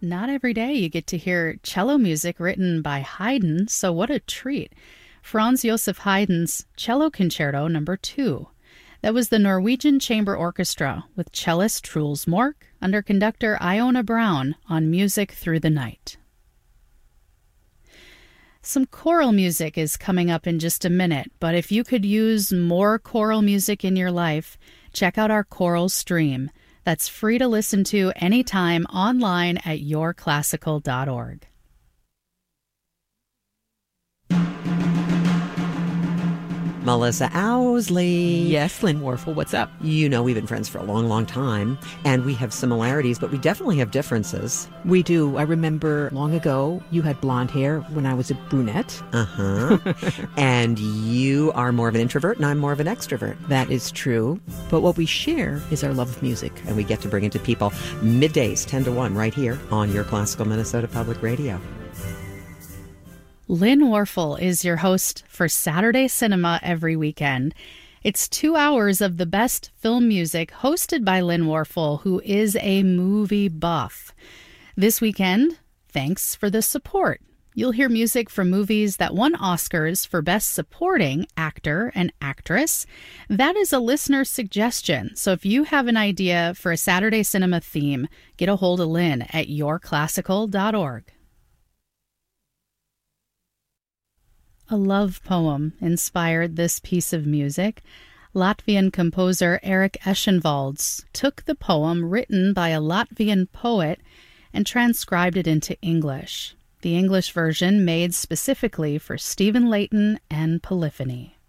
Not every day you get to hear cello music written by Haydn, so what a treat. Franz Josef Haydn's Cello Concerto No. 2. That was the Norwegian Chamber Orchestra with cellist Truls Mork under conductor Iona Brown on Music Through the Night. Some choral music is coming up in just a minute, but if you could use more choral music in your life, check out our choral stream. That's free to listen to anytime online at yourclassical.org. Melissa Owsley. Yes, Lynn Warfel, what's up? You know we've been friends for a long, long time, and we have similarities, but we definitely have differences. We do. I remember long ago you had blonde hair when I was a brunette. Uh-huh. And you are more of an introvert, and I'm more of an extrovert. That is true. But what we share is our love of music. And we get to bring it to people middays, 10 to 1, right here on Your Classical Minnesota Public Radio. Lynn Warfel is your host for Saturday Cinema every weekend. It's 2 hours of the best film music hosted by Lynn Warfel, who is a movie buff. This weekend, thanks for the support. You'll hear music from movies that won Oscars for Best Supporting Actor and Actress. That is a listener suggestion, so if you have an idea for a Saturday Cinema theme, get a hold of Lynn at yourclassical.org. A love poem inspired this piece of music. Latvian composer Erik Eschenvalds took the poem written by a Latvian poet and transcribed it into English. The English version made specifically for Stephen Layton and Polyphony.